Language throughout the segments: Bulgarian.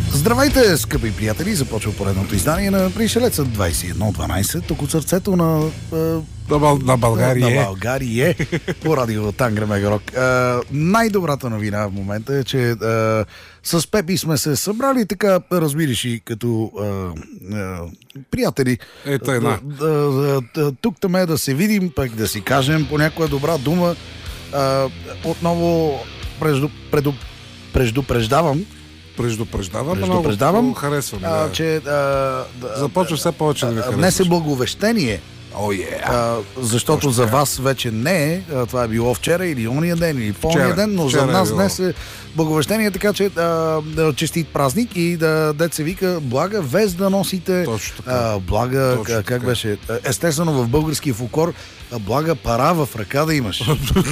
Здравейте, скъпи приятели! Започва поредното издание на Пришелеца 2112, тук от сърцето на България. На България по радио Тангра Мегарок. Най-добрата новина в момента е, че с Пепи сме се събрали така, разбираш, и като приятели. Ето една. Тук-там да се видим, пък да си кажем по някоя добра дума. Отново предупреждавам, много харесвам. Че започва все повече да ви харесваш. Днес е благовещение. Защото за вас вече не е. Това е било вчера или ония ден, или по-ония ден, но за нас днес е благовещение, така че честит празник и да се вика блага вест да носите. Блага, как беше? Естествено в българския фолклор блага пара в ръка да имаш.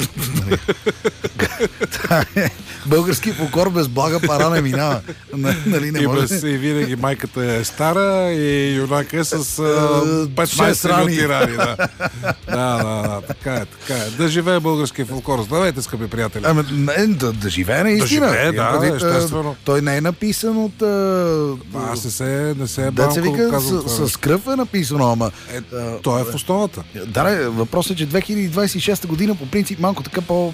Български фолклор без блага пара не минава. Нали, не може. И винаги майката е стара и юнака е с 15 минути рани. Да, така е. Да живее българския фолклор. Здравейте, скъпи приятели. Да живее наистина. Естествено. Той не е написан от... Аз не се с кръв е написано, ама... Той е в основата. Да, въпросът е, че 2026 година по принцип малко така по...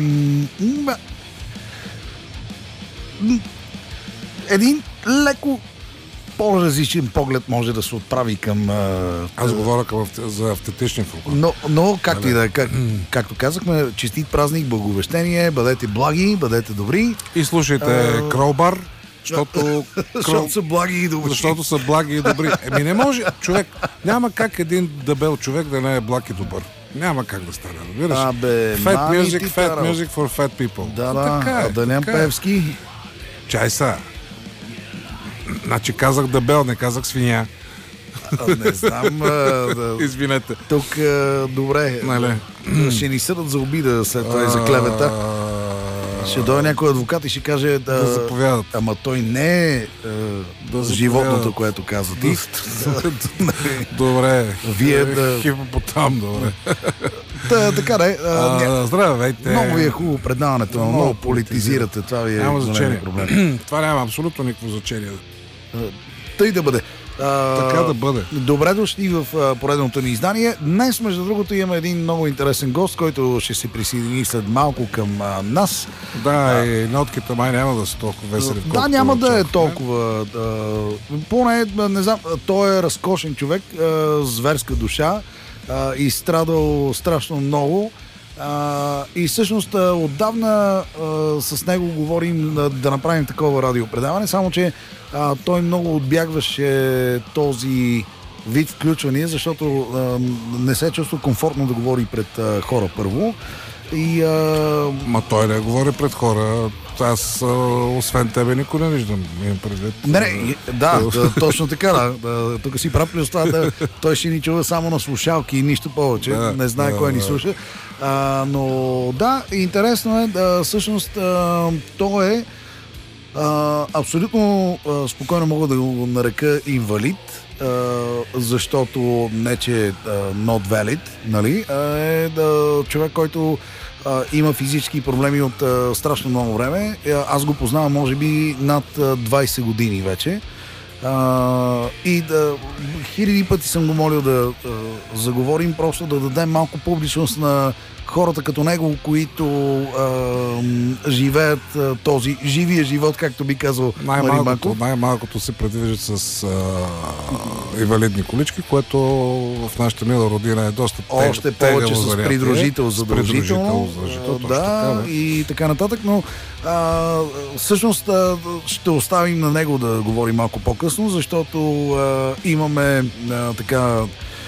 Един леко по-различен поглед може да се отправи към... Аз говоря за автентичен фолклор. Но както и да е, както казахме, честит празник, благовещение, бъдете благи, бъдете добри. И слушайте Кролбар, защото са благи и добри. Защото са благи и добри. Не може, човек, няма как един дебел човек да не е благ и добър. Няма как да стане, разбираш? Fat music for fat people. Да, Данян Певски. Чай са. Значи казах дебел, не казах свиня. Не знам. Извинете. Тук, добре. Ще ни съдат за обида след това и за клевета. Ще дойде някой адвокат и ще каже да заповядат. Ама той не е животното, което каза ти. Добре. Вие хипопотам, добре. Така да е. Здравейте. Много ви е хубаво предаването, много политизирате. Това ви е голям проблем. Това няма абсолютно никакво значение. Тъй да бъде. Така да бъде. Добре дошли в поредното ни издание. Днес, между другото, имаме един много интересен гост, който ще се присъедини след малко към нас. Да, и нотките май няма да са толкова весели. Да, няма да е толкова. Поне, не знам, той е разкошен човек, зверска душа и страдал страшно много. И всъщност отдавна с него говорим да направим такова радиопредаване, само че той много отбягваше този вид включвания, защото не се чувства комфортно да говори пред хора първо. Ма той не говори пред хора. Аз, освен тебе, никой не виждам. Имам предвид. Точно така. Тук си прав, плюс това той ще ни чува само на слушалки и нищо повече. Не знае кой ни слуша. Но да, интересно е, всъщност той е абсолютно спокойно мога да го нарека инвалид, защото не че not valid, нали? Е човек, който има физически проблеми от страшно много време. Аз го познавам може би над 20 години вече. И хиляди пъти съм го молил да заговорим, просто да дадем малко публичност на хората като него, които живеят този живия живот, както би казал Мари Маков. Най-малкото се предвиждат с инвалидни колички, което в нашата мила родина е доста тегаво. Още повече с придружител задължително. Да, и така нататък, но всъщност ще оставим на него да говори малко по-късно, защото имаме така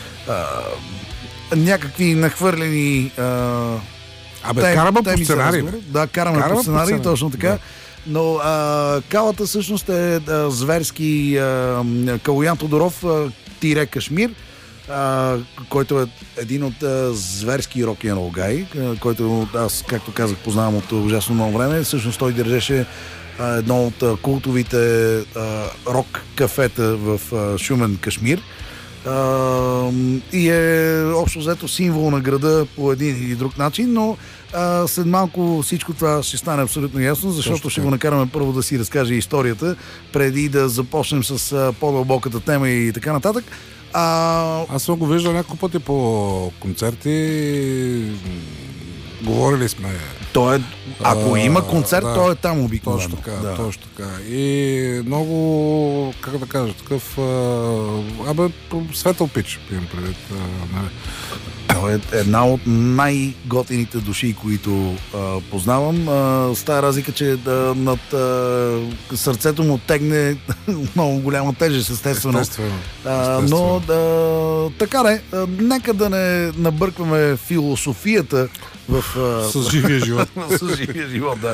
някакви нахвърлени караме по сценарий. Да, караме по сценарий, точно така. Да. Но калата всъщност е зверски Калоян Тодоров тире Кашмир, който е един от зверски рок-н-рол гай, който аз, както казах, познавам от ужасно много време. Всъщност той държеше едно от култовите рок-кафета в Шумен, Кашмир. И е общо взето символ на града по един или друг начин, но след малко всичко това ще стане абсолютно ясно, защото ще го накараме първо да си разкаже историята, преди да започнем с по-дълбоката тема и така нататък. Аз съм го виждал няколко пъти по концерти. Говорили сме. Ако има концерт, той е там обикновено. Точно така. И много, как да кажа, такъв светъл пич, имам предвид. Той е една от най-готините души, които познавам. С тази разлика, че над сърцето му тегне много голяма тежест, естествено. Но така не, нека да не набъркваме философията с живия живот. С живия живот, да.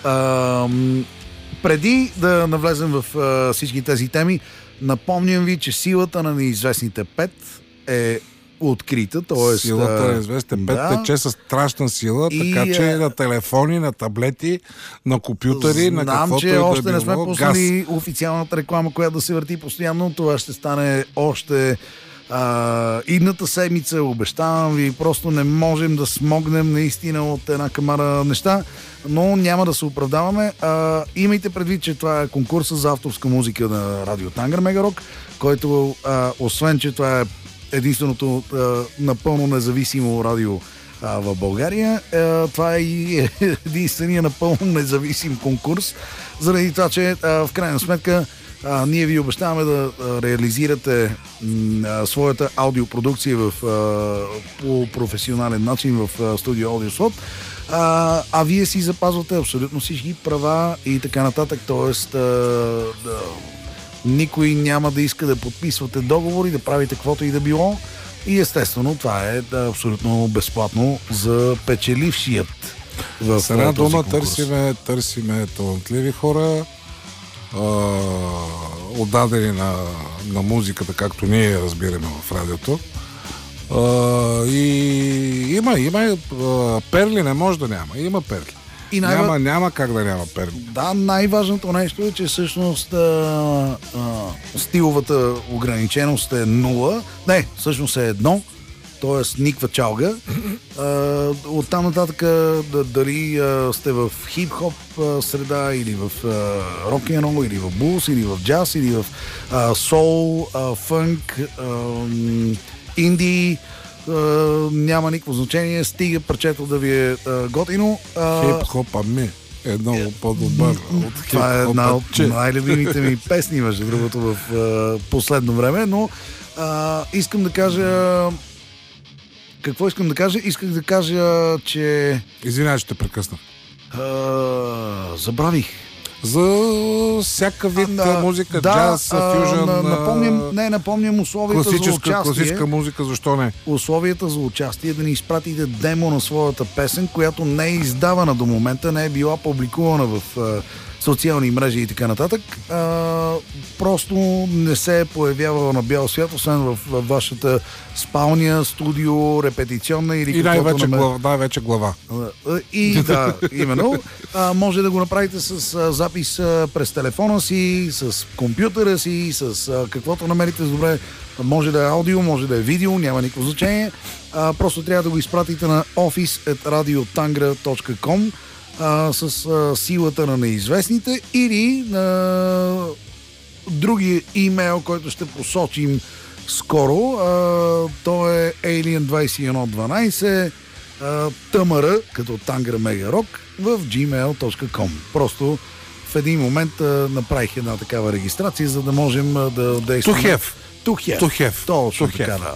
Преди да навлезем в всички тези теми, напомням ви, че силата на неизвестните 5 е открита, т.е. Силата на неизвестните 5 тече със страшна сила, така че на телефони, на таблети, на компютъри, на каквото че още не сме пуснали официалната реклама, която да се върти постоянно. Това ще стане още идната седмица, обещавам ви, просто не можем да смогнем наистина от една камара неща, но няма да се оправдаваме. Имайте предвид, че това е конкурса за авторска музика на Радио Тангра Мегарок, който освен, че това е единственото напълно независимо радио в България, това е и единствения напълно независим конкурс, заради това, че в крайна сметка ние ви обещаваме да реализирате своята аудиопродукция по професионален начин в студио Audioslot, а вие си запазвате абсолютно всички права и така нататък, т.е. никой няма да иска да подписвате договори, да правите каквото и да било и естествено това е абсолютно безплатно за печелившият в с една дума конкурс. търсиме талантливи хора, отдадени на музиката, както ние разбираме в радиото. И има перли, не може да няма. Има перли. Няма как да няма перли. Да, най-важното нещо е, че всъщност стиловата ограниченост е 0. Не, всъщност е 1. Т.е. никва чалга. Оттам нататък дали сте в хип-хоп среда, или в рок-н-рол, или в блуз, или в джаз, или в соул, фънк, инди, няма никакво значение, стига парчето да ви е готино. Хип-хопа ми е много по-добър. Това е една от най-любимите ми песни, между другото, в последно време, но искам да кажа. Какво искам да кажа? Исках да кажа, че... Извинявай, че те прекъснах. Забравих. За всяка вид музика, джаз, фюжън... Напомням условията за участие. Класическа музика, защо не? Условията за участие да ни изпратите демо на своята песен, която не е издавана до момента, не е била публикувана в социални мрежи и така нататък. Просто не се е появявала на бял свят, освен в вашата спалня, студио, репетиционна или и най-вече глава. И да, именно. Може да го направите с запис през телефона си, с компютъра си, с каквото намерите добре. Може да е аудио, може да е видео, няма никакво значение. Просто трябва да го изпратите на office@radiotangra.com с силата на неизвестните или на другия имейл, който ще посочим скоро. То е alien2112 tmr, като Тангра Мегарок, в gmail.com. Просто в един момент направих една такава регистрация, за да можем да действаме. Тухев. Точно така, да.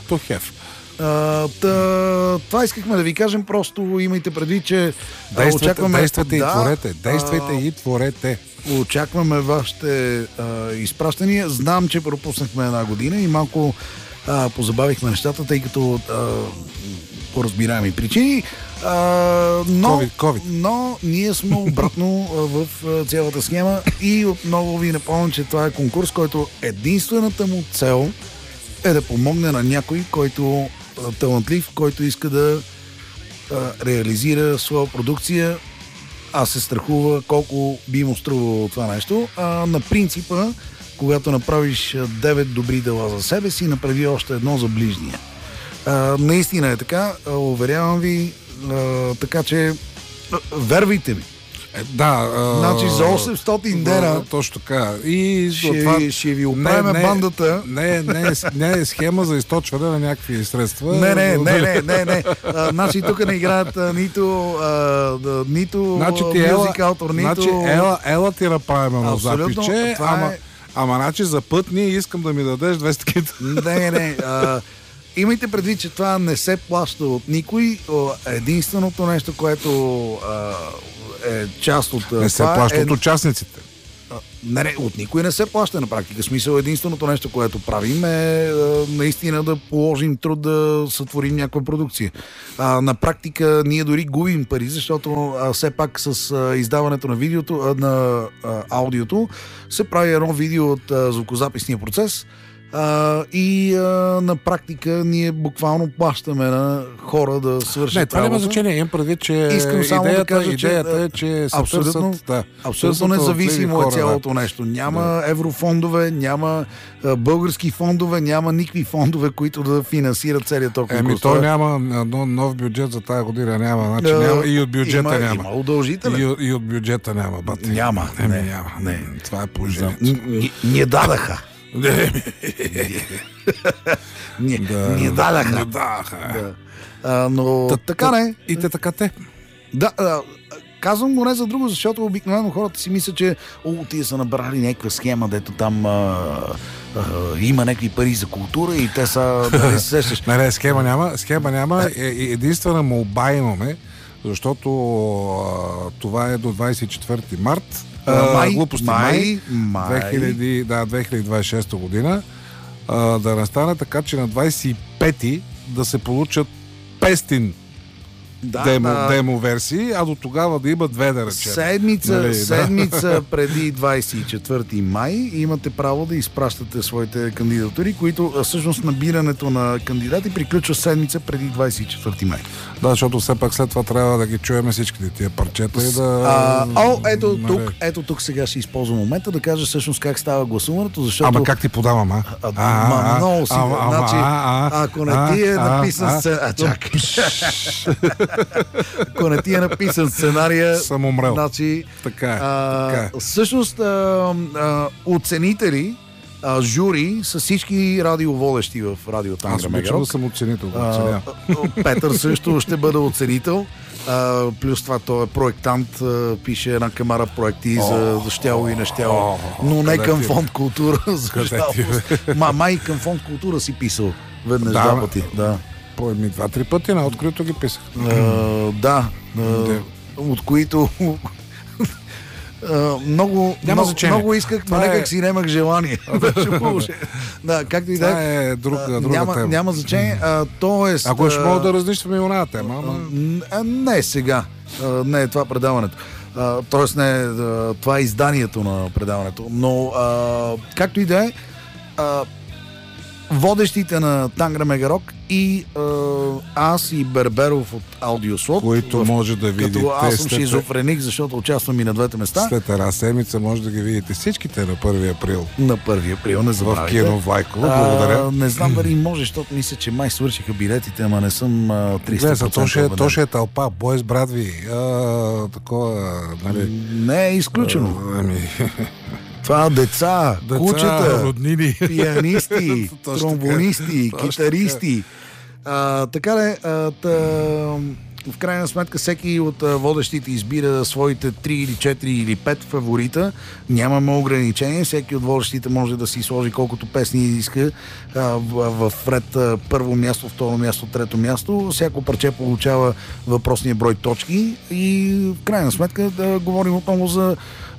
Това искахме да ви кажем, просто имайте предвид, че действайте и творете. Очакваме вашите изпращания. Знам, че пропуснахме една година и малко позабавихме нещата, тъй като по разбираеми причини. COVID. Но ние сме обратно в цялата схема и отново ви напомням, че това е конкурс, който единствената му цел е да помогне на някой, който талантлив, който иска да реализира своя продукция аз се страхува колко би му струвало това нещо. На принципа, когато направиш 9 добри дела за себе си, направи още едно за ближния. Наистина е така, уверявам ви, така че вервайте ми. Да. Значи за 800 дена точно така. И ще ви оправим бандата. Не е схема за източване на някакви средства. Не. Значи тук не играят нито мюзик автор, нито... Значи ела ти направим едно запиче, ама значи за път ние искам да ми дадеш 200 кита. Не. Имайте предвид, че това не се плаща от никой. Единственото нещо, което е част от не се плаща от участниците. Не, от никой не се плаща на практика. Смисъл, единственото нещо, което правим е наистина да положим труд да сътворим някаква продукция. На практика ние дори губим пари, защото все пак с издаването на видеото, на аудиото, се прави едно видео от звукозаписния процес. И на практика ние буквално плащаме на хора да свършат. Не, това няма значение. Имам предвид, че идеята е, че се абсолютно независимо е цялото нещо. Няма еврофондове, няма български фондове, няма никакви фондове, които да финансират целият толкова. То няма нов бюджет за тази година. Няма. Няма. И от бюджета няма. Има удължителен. И от бюджета няма. Бати. Няма. Не. Това е положението. Ние дадаха. Ние дадаха. Но така не. И те така те. Да, казвам го не за друго, защото обикновено хората си мислят, че тия са набрали някаква схема, дето там има някакви пари за култура и те са... Дали се сещаш? Не, схема няма. Единствена молба имаме, защото това е до 24 март. Май 2026 година да настане така, че на 25-ти да се получат 500 демо версии, а до тогава да има 2, да речем. Седмица преди 24 май имате право да изпращате своите кандидатури, които всъщност набирането на кандидати приключва седмица преди 24 май. Да, защото все пак след това трябва да ги чуем всичките тия парчета и да... Ето тук сега ще използвам момента да кажа всъщност как става гласуването, защото... Ама как ти подавам, много си. Значи, ако не ти е написан чакай. Ако не ти е написан сценария, съм умрел. Значи, така е. Всъщност оценители, жури са всички радиоводещи в радио Тангра Мегарок. Аз съм оценител. Петър също ще бъде оценител. Плюс това той е проектант, пише една камара проекти за щяло и нещяло. Но не към фонд култура, за жалост. Май към фонд култура си писал веднъж два пъти. Да. По-едни 2-3 пъти на открито ги писах. От които много исках, но някак си нямах желание. Както и да е. Друга тема. Няма значение. Ако ще мога да разнищваме и оная тема. Не сега. Не е това предаването. Тоест не е това е изданието на предаването. Но както и да е, водещите на Тангра Мегарок и аз и Берберов от Аудиослот, които може да видите. Като аз съм шизофреник, защото участвам и на двете места. След една седмица може да ги видите всичките на 1 април. На 1 април, не забравяйте. В кино Влайково, благодаря. Не знам дали може, защото мисля, че май свършиха билетите, ама не съм 300%. То ще е тълпа, Бойс Брадви, такова, нали? Не е изключено. Това деца, кучета, роднини, пианисти, тромбонисти, китаристи. Така ли, в крайна сметка всеки от водещите избира своите 3 или 4 или 5 фаворита. Нямаме ограничение. Всеки от водещите може да си сложи колкото песни иска в ред първо място, второ място, трето място. Всяко парче получава въпросния брой точки и в крайна сметка да говорим отново за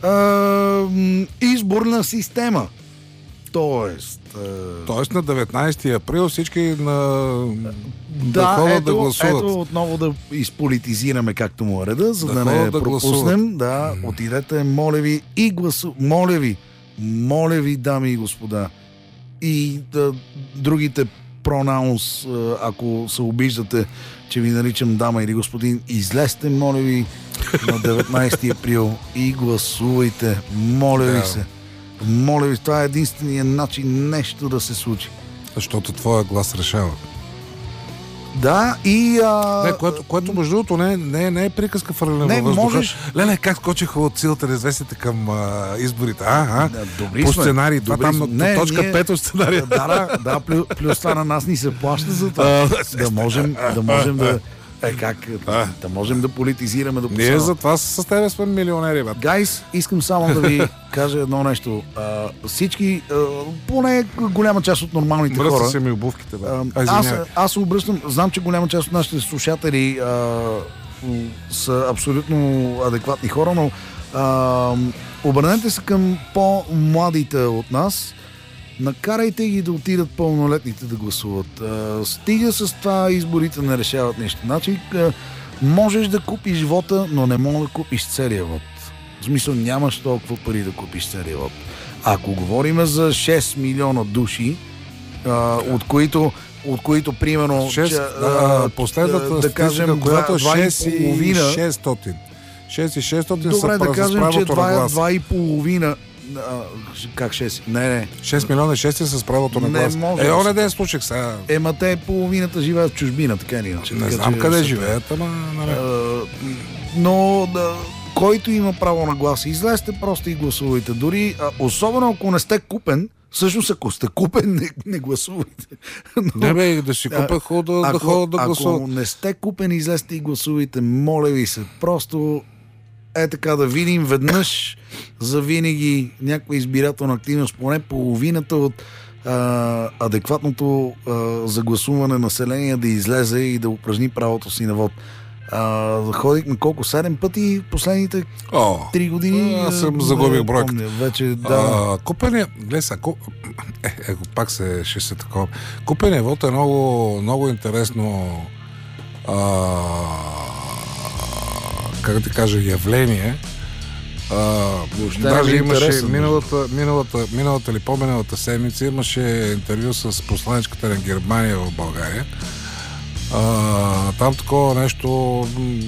изборна система. Тоест на 19 април всички да ходят да гласуват. Ето отново да изполитизираме както му е реда, за да не пропуснем. Да, отидете, моля ви, и моля ви, дами и господа. И другите пронаунс, ако се обиждате, че ви наричам дама или господин, излезте, моля ви. на 19 април и гласувайте. Моля ви се. Моля ви, това е единствения начин нещо да се случи. Защото твоя глас решава. Да, и... което между другото не е приказка фърляне във въздуха. Можеш... Леле, как скочиха от силата неизвестните към изборите? Добри по сме. сценарий. Това там на точка 5 от сценария. Да, плюс това на нас ни се плаща за това. Да можем да можем да политизираме. Ние за това с тебе сме милионери, бе. Гайс, искам само да ви кажа едно нещо. Всички, поне голяма част от нормалните хора... Мръсна се ми обувките, бе. Аз се обръщам, знам, че голяма част от нашите слушатели са абсолютно адекватни хора, но обърнете се към по-младите от нас. Накарайте ги да отидат пълнолетните да гласуват. Стига с това, изборите не решават нещо. Значи, можеш да купиш вота, но не можеш да купиш целия вод. В смисъл, нямаш толкова пари да купиш целия вод. Ако говорим за 6 милиона души, от които примерно последната да кажем, която 6,600. 6,600 добре, да кажем, че 2,5. Как 6? Не. 6 милиона 6 с правото на глас. Не ден случих сега. Те половината живеят в чужбина, така или иначе. Не знам къде живеят, ама... Но който има право на глас, излезте просто и гласувайте. Дори, особено ако не сте купен, всъщност ако сте купен, не гласувайте. Не бе, да си купя да гласуват. Ако не сте купен, излезте и гласувайте. Моля ви се, просто... така да видим веднъж за винаги някаква избирателна активност, поне половината от адекватното загласуване население да излезе и да упражни правото си на вод. Ходихме колко? 7 пъти последните 3 години. Аз съм загубих бройката. Вече, да. Купения, гледай сега, пак ще се такова. Купения вод е много, много интересно как да кажа, явление. Даже имаше миналата или по-миналата седмица имаше интервю с посланичката на Германия в България. Там такова нещо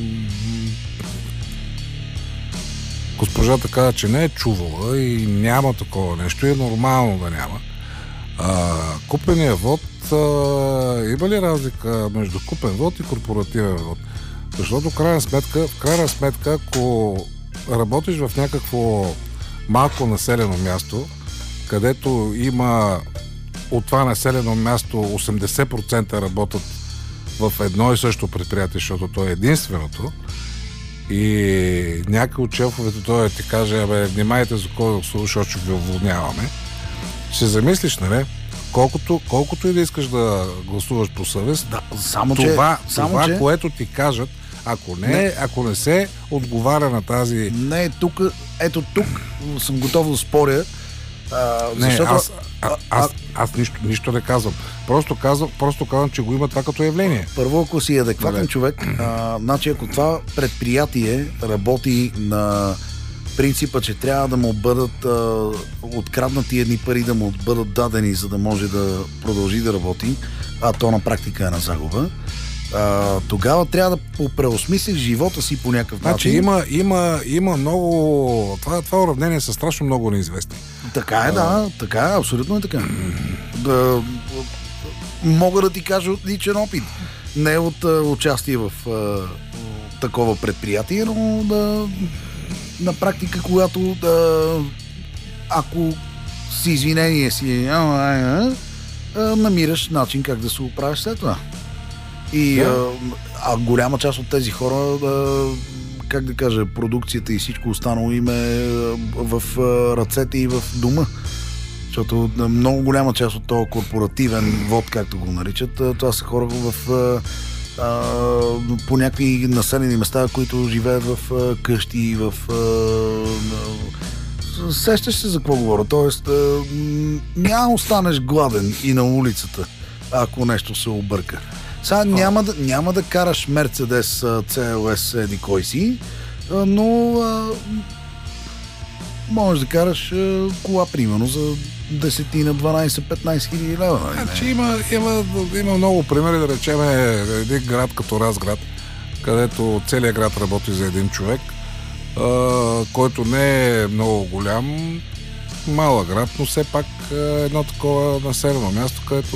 госпожата каза, че не е чувала и няма такова нещо и е нормално да няма. Купения вод, има ли разлика между купен вод и корпоративен вод? Защото в крайна сметка, ако работиш в някакво малко населено място, където има от това населено място 80% работят в едно и също предприятие, защото то е единственото, и някой от шефовете той ти каже, внимайте за кой да слушаш, защото ще ви уволняваме, ще замислиш, нали? Колкото и да искаш да гласуваш по съвест, което ти кажат, ако не се отговаря на тази... тук съм готов да споря. Аз нищо не казвам. Просто казвам, че го има това като явление. Първо, ако си адекватен човек, значи ако това предприятие работи на принципа, че трябва да му бъдат откраднати едни пари, да му бъдат дадени, за да може да продължи да работи, а то на практика е на загуба, тогава трябва да преосмислиш живота си по някакъв начин. Има много... Това уравнение е със страшно много неизвестни. Така е, така е, абсолютно е така. Мога да ти кажа от личен опит. Не от участие в такова предприятие, но на практика, когато ако с извинение си намираш начин как да се оправиш след това. И голяма част от тези хора, как да кажа, продукцията и всичко останало им е в ръцете и в дома. Защото много голяма част от този корпоративен вод, както го наричат, това са хора по някакви населени места, които живеят в къщи, сещаш се за какво говоря. Тоест, няма останеш гладен и на улицата, ако нещо се обърка. Сега няма да караш Мерцедес CLS еди кой си, но можеш да караш кола, примерно, за 10-12-15 хиляди лева. Значи има много примери, да речем един град като Разград, където целият град работи за един човек който не е много голям, малък град, но все пак едно такова населено място, където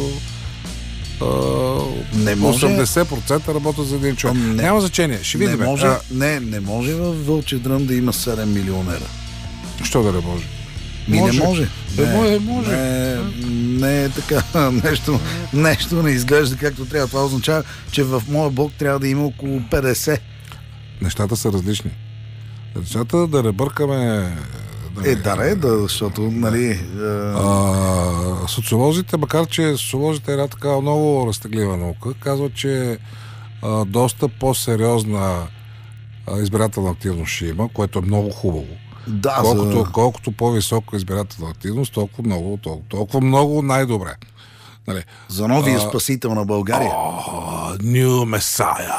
не може... 80% работят за един човек. Няма значение, ще видим. Не може във Вълчи дръм да има 7 милионера. Що да не може? Не може. Може. Не е така. Нещо не изглежда както трябва. Това означава, че в моя блок трябва да има около 50. Нещата са различни. Нещата да не бъркаме... защото, нали... Социолозите, макар че социолозите е една така много разтеглива наука, казват, че доста по-сериозна избирателна активност ще има, което е много хубаво. Да, колкото по-висока избирателна активност, толкова много най-добре. Нали? За новия спасител на България. New Messiah.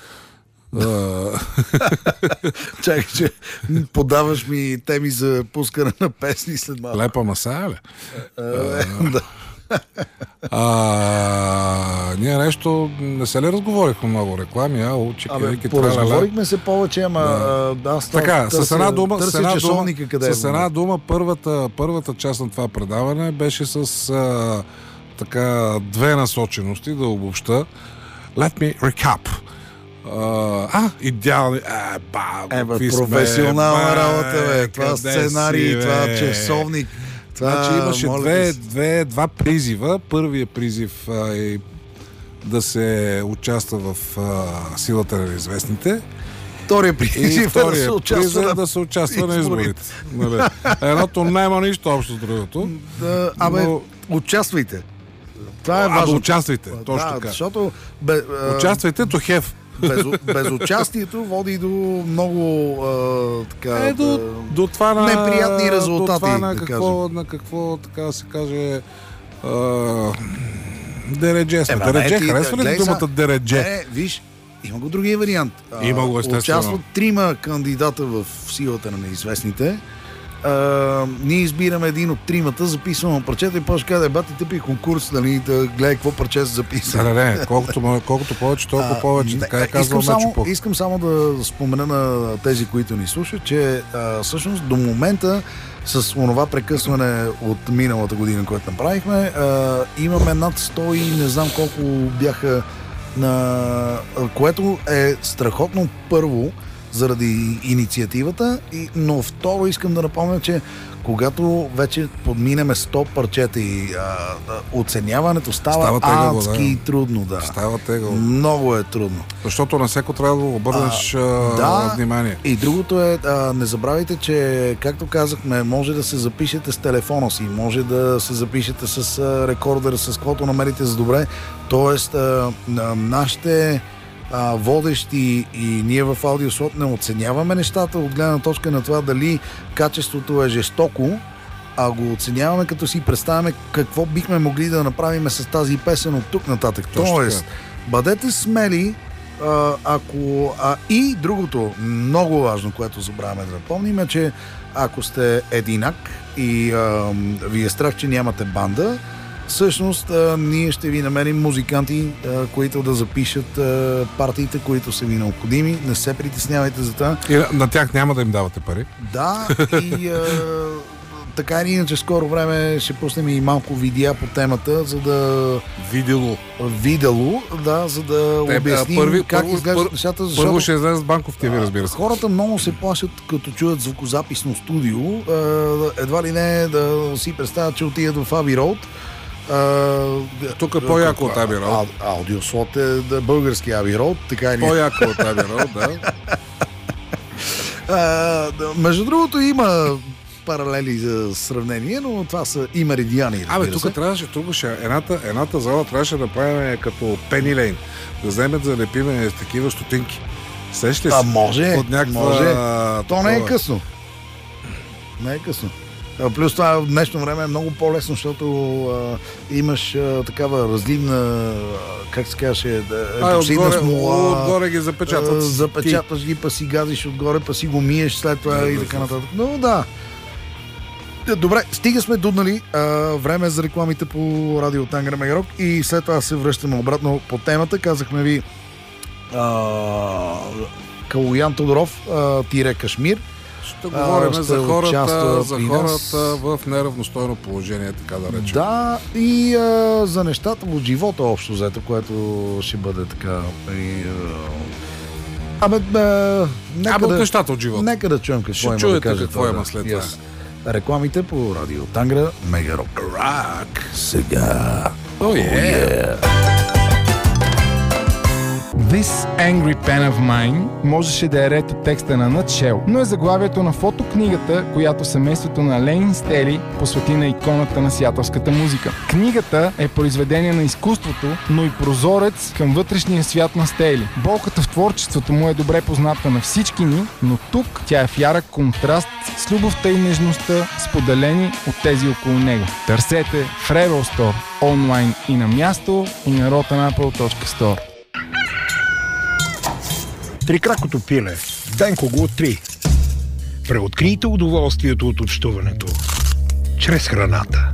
Чакай, че подаваш ми теми за пускане на песни след малко. Лепа Масая, ли? Да. Ние нещо не се ли разговорихме много реклами, поразговорихме се повече, така, с една дума, първата част на това предаване беше с две насочености, да обобща. Let me recap. Идеални. Професионална работа, това сценарий, това часовник. Значи имаше два призива. Първият призив е да се участва в силата на неизвестните. Вторият призив е да се участва на изборите. Едното няма нищо общо с другото. Участвайте. Това е важно. Участвайте, точно така. Защото участвайте to have. Безучастието води до много до това неприятни резултати. До това на какво така да се каже дередже. Дередже, харесва ли думата дередже? Виж, има го другия вариант. Има го, естествено. Участват 3 кандидата в силата на неизвестните. Ние избираме един от 3-мата, записваме парчета и после казва дебати тъпи конкурс, нали, да гледай какво парче се записа. Не, колкото повече, толкова повече. Така е казвам искам само да спомена на тези, които ни слушат, че всъщност до момента с онова прекъсване от миналата година, което направихме, имаме над 100 и не знам колко бяха, което е страхотно, първо заради инициативата, но второ искам да напомня, че когато вече подминеме 100 парчета и оценяването става адски трудно. Да. Става тегаво. Много е трудно. Защото на всеко трябва да обърнеш внимание. И другото е, не забравяйте, че както казахме, може да се запишете с телефона си, може да се запишете с рекордер, с каквото намерите за добре. Тоест, нашите водещи и ние в Аудиослот не оценяваме нещата от гледна точка на това дали качеството е жестоко, а го оценяваме като си представяме какво бихме могли да направим с тази песен от тук нататък. Тоест, бъдете смели, и другото много важно, което забравяме да напомним, е, че ако сте единак и ви е страх, че нямате банда, всъщност ние ще ви намерим музиканти, които да запишат партиите, които са ви необходими. Не се притеснявайте за това. И на тях няма да им давате пари. Да, и така или иначе скоро време ще пуснем и малко видеа по темата, за да... Видео, да, за да обясним как изглеждат нещата. Първо ще излезе с банков ТВ, разбира се. Хората много се плашат, като чуят звукозаписно студио. Едва ли не да си представят, че отидат в Abbey Road. Тук е по-яко от Abbey Road. Аудиослот е български Abbey Road, така или... По-яко от Abbey Road, да. Между другото има паралели за сравнение, но това са и меридиани. Тук трябваше едната зала трябваше да правим като Пени Лейн. Да вземем да лепиме такива стотинки. Сещате си? Може. То не е късно. Не е късно. Плюс това в днешно време е много по-лесно, защото имаш такава разливна, как се казваше, епоксидна смола. Отгоре ги запечатват. Запечатваш ги, па си газиш отгоре, па си го миеш след това и така нататък. Но да. Добре, стига сме дуднали. Време е за рекламите по радио Тангра Мегарок и след това се връщаме обратно по темата. Казахме ви Калоян Тодоров, тире Кашмир. Ще говорим за хората в неравностойно положение, така да речем. Да, и за нещата от живота общо взето, което ще бъде така. От нещата от живота. Нека да чуем какво има да каже. Какво има след това. Рекламите по Радио Тангра, Мега Рок. Рак. Сега. This Angry Pen of Mine можеше да е ред от текста на Nutshell, но е заглавието на фотокнигата, която семейството на Ленин Стели посвети на иконата на сиатълската музика. Книгата е произведение на изкуството, но и прозорец към вътрешния свят на Стели. Болката в творчеството му е добре позната на всички ни, но тук тя е в ярък контраст с любовта и нежността, споделени от тези около него. Търсете в Rebel Store, онлайн и на място, и на rotanapple.store. Трикракото пиле. Денко го 3. Преоткрийте удоволствието от общуването чрез храната.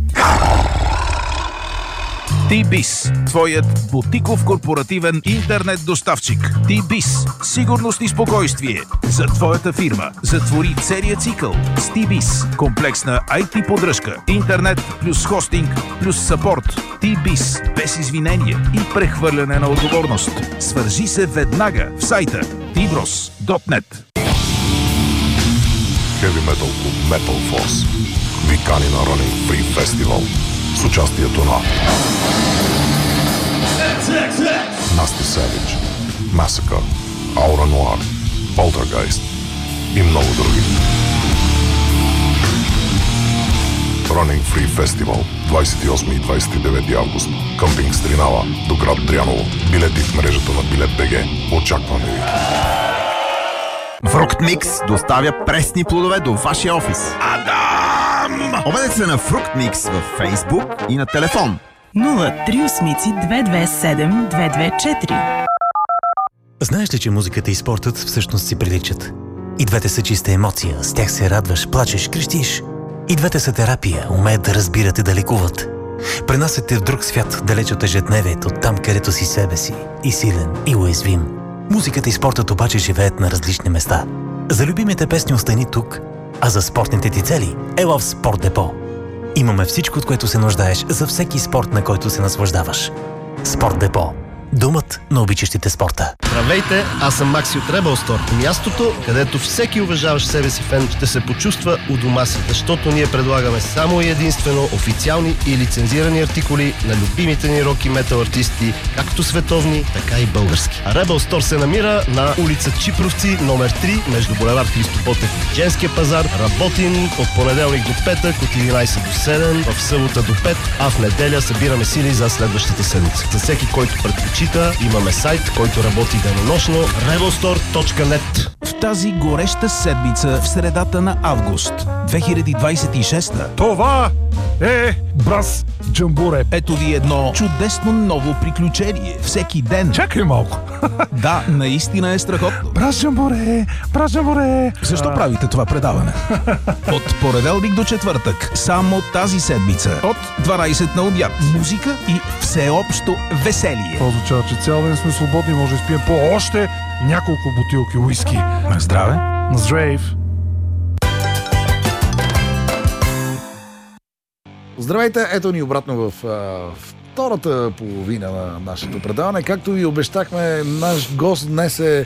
T-Biz, твоят бутиков корпоративен интернет доставчик. T-Biz, сигурност и спокойствие за твоята фирма. Затвори целия цикъл с T-Biz. Комплексна IT поддръжка, интернет плюс хостинг плюс съпорт. T-Biz, без извинение и прехвърляне на отговорност. Свържи се веднага в сайта tbros.net. Heavy Metal Club Metal Force ви кани на Running Free Festival с участието на Nasty Savage, Massacre, Aura Noir, Poltergeist и много други. Running Free Festival 28 и 29 август. Къмпинг Стринава до град Дряново. Билети в мрежата на Билет.бг. Очакваме ви. Фруктмикс доставя пресни плодове до вашия офис. Адам! Обадете се на Фруктмикс във Фейсбук и на телефон 038-227-224. Знаеш ли, че музиката и спортът всъщност си приличат? И двете са чиста емоция, с тях се радваш, плачеш, крещиш. И двете са терапия, умеят да разбират и да лекуват. Пренасят те в друг свят, далеч от ежедневието, там където си себе си, и силен, и уязвим. Музиката и спортът обаче живеят на различни места. За любимите песни остани тук, а за спортните ти цели ела в Спорт Депо. Имаме всичко, от което се нуждаеш за всеки спорт, на който се наслаждаваш. Спорт Депо. Думът на обичащите спорта. Здравейте, аз съм Макси от Rebel Store. Мястото, където всеки уважаващ себе си фен ще се почувства у дома си, защото ние предлагаме само и единствено официални и лицензирани артикули на любимите ни рок и метал артисти, както световни, така и български. А Rebel Store се намира на улица Чипровци, номер 3, между булевард Христо Ботев и Женския пазар. Работим от понеделник до петък, от 11 до 7, в събота до 5, а в неделя събираме сили за следващата седмица. За всеки, който предпочита, имаме сайт, който работи денонощно rebelstore.net. В тази гореща седмица в средата на август 2026. Това е Брас Джамбуре. Ето ви едно чудесно ново приключение. Всеки ден. Чакай малко. Да, наистина е страхотно. Брас Джамбуре, Брас Джамбуре. Защо правите това предаване? От понеделник до четвъртък, само тази седмица, от 12 на обяд. Музика и всеобщо веселие. Това означава, че цял ден сме свободни, може да спием по още няколко бутилки уиски. На здраве. На здравейв. Здравейте, ето ни обратно в втората половина на нашето предаване. Както ви обещахме, наш гост днес е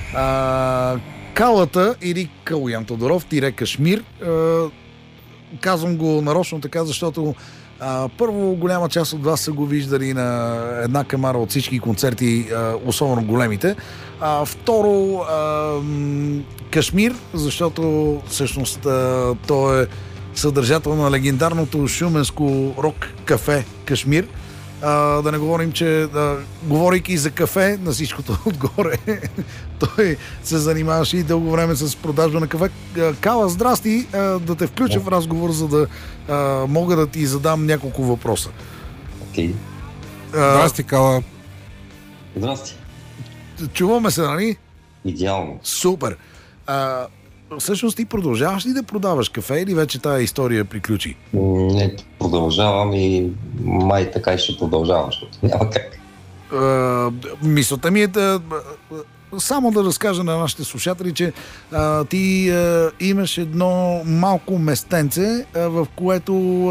Калата или Калоян Тодоров, тире Кашмир. Казвам го нарочно така, защото първо, голяма част от вас са го виждали на една камара от всички концерти, особено големите. Второ, Кашмир, защото всъщност той е съдържател на легендарното шуменско рок кафе Кашмир. Да не говорим, че говорейки за кафе, на всичкото отгоре, той се занимаваше и дълго време с продажба на кафе. Кала, здрасти, да те включа в разговор, за да мога да ти задам няколко въпроса. Окей. Здрасти, Кала. Здрасти. Чуваме се, нали? Идеално. Супер. Всъщност ти продължаваш ли да продаваш кафе или вече тая история приключи? Не, продължавам и май така и ще продължавам, защото няма как. Мисълта ми е само да разкажа на нашите слушатели, че ти имаш едно малко местенце, в което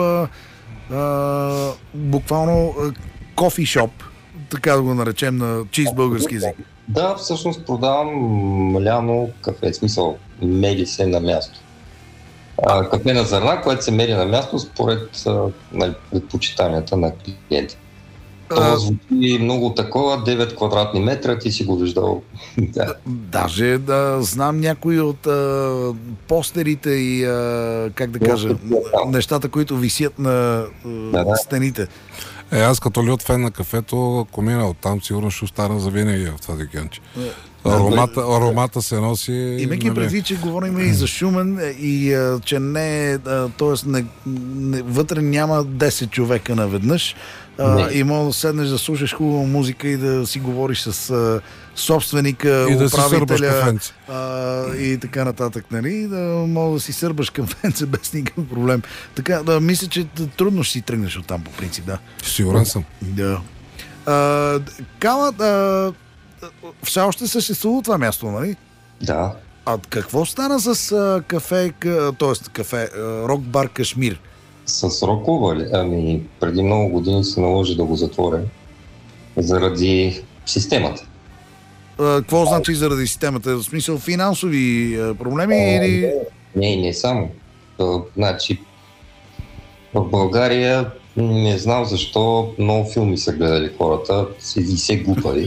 буквално кофи шоп, така да го наречем на чист български език. Да, всъщност продавам ляно кафе, в смисъл мели се на място. Кафе на зърна, което се мери на място според предпочитанията на клиента. Това звучи много такова, 9 квадратни метра, ти си го виждал. Даже да знам някои от постерите и, как да кажа, нещата, които висят на стените. Аз като лют фен на кафето, ако мина оттам, сигурно ще остана завинаги в това декенче. Аромата се носи... Имайки предвид, че говорим и за Шумен и че т.е. вътре няма 10 човека наведнъж, и мога да седнеш да слушаш хубава музика и да си говориш с собственика, и да управителя и така нататък, нали? Да мога да си сърбаш кафенце без никакъв проблем. Така, мисля, че трудно ще си тръгнеш оттам по принцип, да. Сигурен съм. Да. Кала, все още съществува това място, нали? Да. А какво стана с кафе, т.е. кафе, рок-бар Кашмир? С рок-клуба ли? Ами, преди много години се наложи да го затворя заради системата. Какво значи заради системата? В смисъл финансови проблеми или... Не само. Значи, в България не знам защо много филми са гледали хората и се глупали.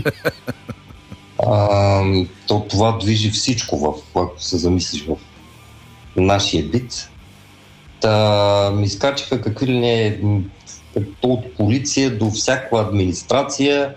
Това движи всичко, ако се замислиш в нашия бит. Ми изкачиха какви ли не от полиция до всяка администрация,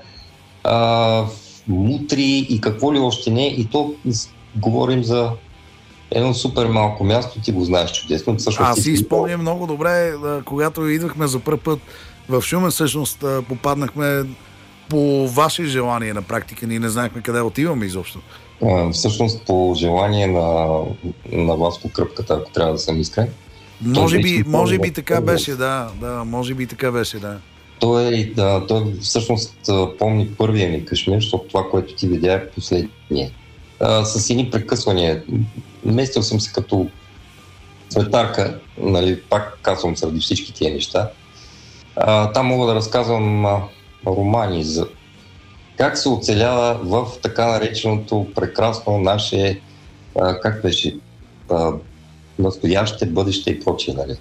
мутри и какво ли още не. И то говорим за едно супер малко място, ти го знаеш чудесно. Аз си спомням много добре, когато идвахме за първ път в Шумен, всъщност попаднахме по ваше желание на практика. Ние не знаехме къде отиваме изобщо. Всъщност по желание на Васко Кръпката, ако трябва да съм искрен. Може би така беше, да. Може би така беше, да. Той всъщност помни първия ми Кашмир, защото това, което ти видя е последния. С едни прекъсвания. Местил съм се като цветарка, нали, пак казвам заради всички тия неща. Там мога да разказвам романи за как се оцелява в така нареченото прекрасно наше, как беше, настояще, бъдеще и прочие, нали.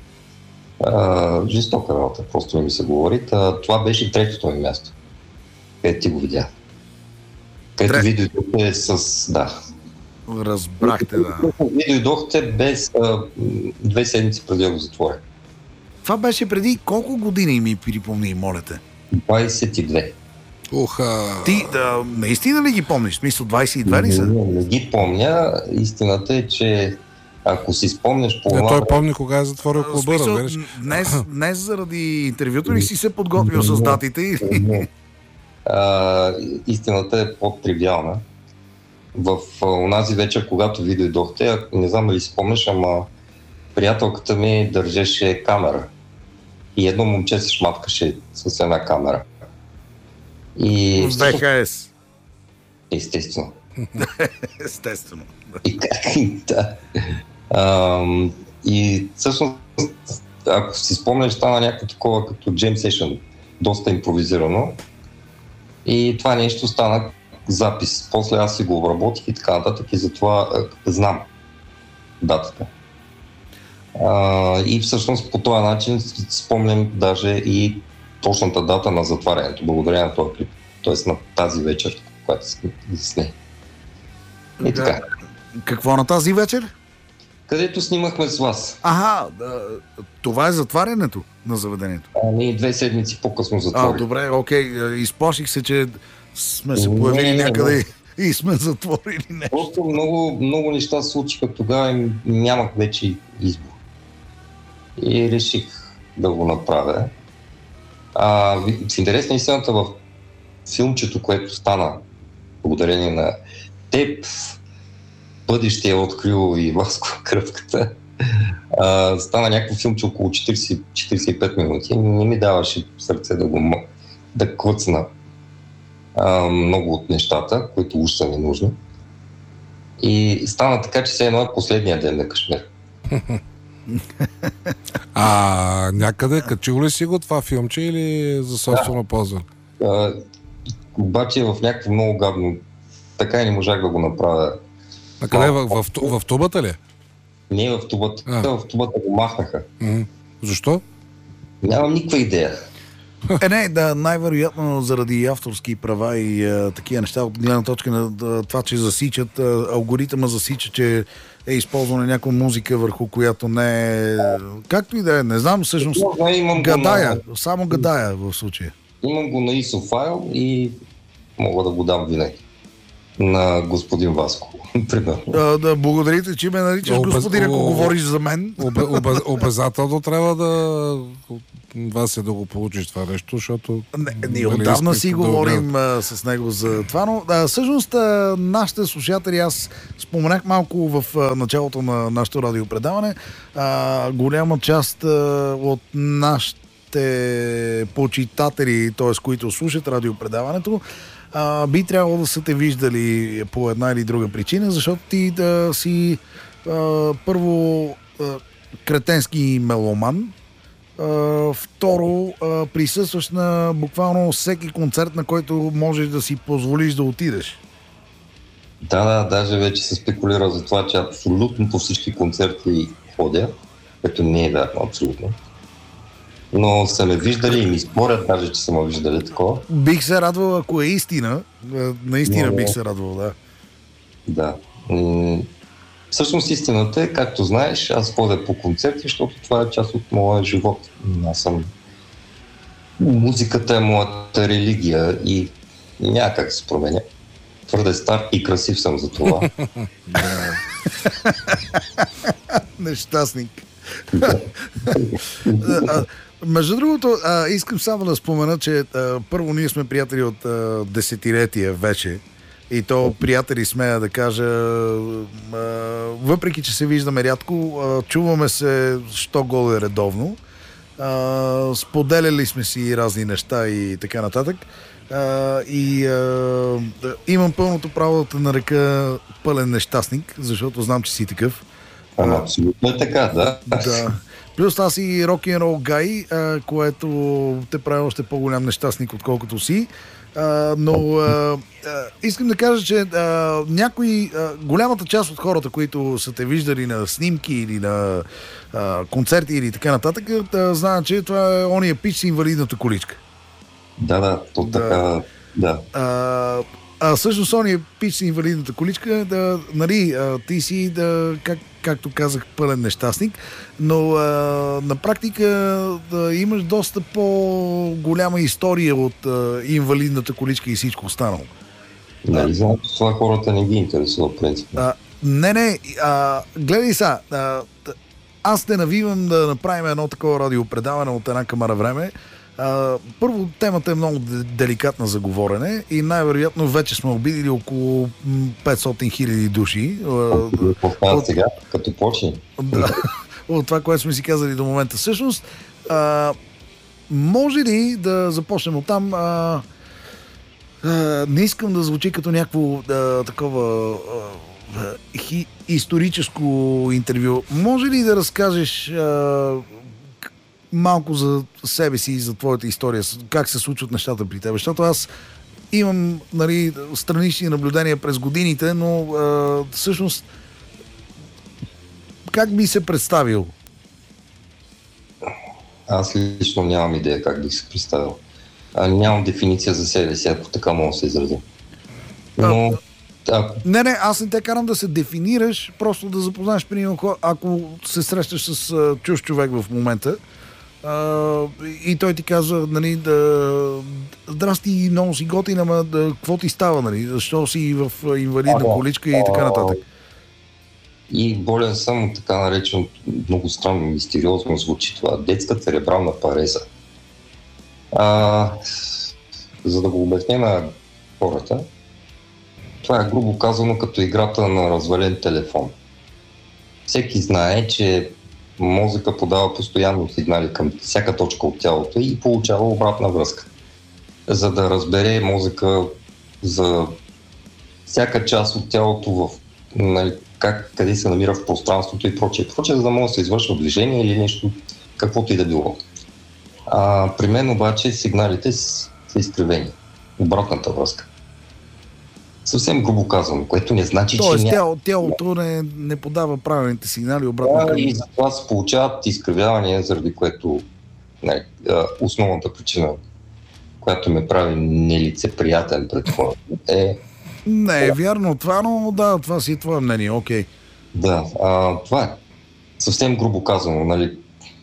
Жестока работа, просто ми се говори. Това беше третото ми място, където ти го видя. Където ви дойдохте с... Да. Разбрахте, да. Ви дойдохте без 2 седмици преди да го затворя. Това беше преди колко години, ми припомни, моля те? 22. Ти наистина ли ги помниш? В смисъл 22 ли са? Не ги помня. Истината е, че ако си спомняш по... Той помни кога е затворил клуба, разбираш? Днес заради интервюто ли си се подготвил с датите? Истината е по-тривиална. В онази вечер, когато ви дойдохте, не знам дали си спомняш, ама приятелката ми държеше камера. И едно момче се шматкаше с една камера. И... В ВХС. Естествено. Естествено. Да. И всъщност, ако си спомняш, стана някакво такова като Jam Session, доста импровизирано. И това нещо стана запис. После аз си го обработих и така нататък и затова знам датата. И всъщност по този начин спомням даже и точната дата на затварянето, благодарение на този клип. Тоест на тази вечер, която сне. И така. Какво на тази вечер? Където снимахме с вас. Това е затварянето на заведението? Ние 2 седмици по-късно затворих. Добре, окей. Изплаших се, че сме се появили някъде и сме затворили нещо. Просто много неща се случиха тогава и нямах вече избор. И реших да го направя. В интерес на истината, в филмчето, което стана благодарение на теб, бъдеще е открил и Васко Кръпката, стана някакво филмче около 40-45 минути. Не ми даваше сърце да клъцна много от нещата, които уж са ни нужни. И стана така, че все едно е последния ден на Кашмир. Някъде качил ли си го това филмче или за собствено ползване? Обаче в някакво много гадно. Така и не можах да го направя. А къде? В тубата ли? Не в тубата. В тубата го махнаха. Защо? Нямам никаква идея. Най-вероятно заради авторски права и такива неща, от гледна точка на това, че засичат, алгоритъма засича, че е използвана някаква музика, върху която не е... Както и да е, не знам, всъщност гадая, само гадая в случая. Имам го на ISO файл и мога да го дам винаги на господин Васко. Да, благодарите, че ме наричаш господин, ако говориш за мен. Обязателно трябва да Вася да го получиш това нещо, защото... Ние отдавна си говорим с него за това, но всъщност нашите слушатели, аз споменах малко в началото на нашето радиопредаване, голяма част от нашите почитатели, т.е. които слушат радиопредаването, би трябвало да са те виждали по една или друга причина, защото ти да си първо кретенски меломан, второ присъстваш на буквално всеки концерт, на който можеш да си позволиш да отидеш. Да, даже вече се спекулира за това, че абсолютно по всички концерти ходя, което не е вярно абсолютно. Но са ме виждали и ми спорят даже, че са ме виждали такова. Бих се радвал, ако е истина. Наистина бих се радвал, да. Да. Всъщност истината е, както знаеш, аз ходя по концерти, защото това е част от моя живот. Музиката е моята религия и няма как да се променя. Твърде стар и красив съм за това. Нещастник. Между другото, искам само да спомена, че първо ние сме приятели от десетилетия вече. И то приятели, смея да кажа, въпреки че се виждаме рядко, чуваме се що годе редовно. Споделяли сме си разни неща и така нататък. Имам пълното право да те нарека пълен нещастник, защото знам, че си такъв. Абсолютно е така, да. Плюс аз и рок-н-рол гай, което те прави още по-голям нещастник, отколкото си. Но искам да кажа, че голямата част от хората, които са те виждали на снимки или на концерти или така нататък, знаят, че това е ония пич с инвалидната количка. Да, то така, да. Всъщност ония пич с инвалидната количка, ти си, както казах, пълен нещастник, но на практика имаш доста по-голяма история от инвалидната количка и всичко останало. Нали, знам, че това хората не ги интересува, в принцип. Гледай сега, аз те навивам да направим едно такова радиопредаване от една камара време. Първо, темата е много деликатна за говорене и най-вероятно вече сме обидили около 500 000 души. Сега, като почне. От това, което сме си казали до момента. Всъщност, може ли да започнем оттам? Не искам да звучи като някакво такова историческо интервю. Може ли да разкажеш малко за себе си и за твоята история, как се случват нещата при теб? Защото аз имам странични наблюдения през годините, но всъщност как би се представил? Аз лично нямам идея как бих се представил. Нямам дефиниция за себе си, ако така мога да се изразя. Но... Не, аз не те карам да се дефинираш, просто да запознаеш примерно, ако се срещаш с чужд човек в момента, и той ти казва, здрасти, много си готин, ама какво ти става, защо си в инвалидна количка и така нататък. И болен съм от така наречен, много странно, мистериозно звучи това, детска церебрална пареза. За да го обясня на хората, това е грубо казано като играта на развален телефон. Всеки знае, че мозъка подава постоянно сигнали към всяка точка от тялото и получава обратна връзка. За да разбере мозъка за всяка част от тялото, нали, къде се намира в пространството и прочее, за да може да се извършва движение или нещо, каквото и да било. При мен обаче сигналите са изкривени. Обратната връзка. Съвсем грубо казвам, което не значи, тоест, че тялото не подава правилните сигнали обратно. И затова се получават изкривявания, заради което основната причина, която ме прави нелицеприятен пред хората е... Не е вярно това, но да, това си е твое мнение, окей. Да, това е съвсем грубо казано, нали.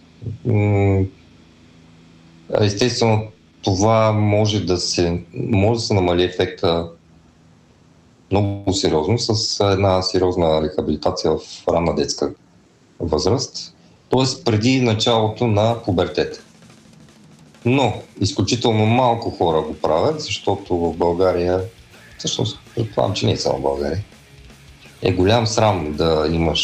Естествено, това може да се намали ефекта много сериозно с една сериозна рехабилитация в ранна детска възраст, т.е. преди началото на пубертета. Но изключително малко хора го правят, защото в България, всъщност предполагам, че не е само в България, е голям срам да имаш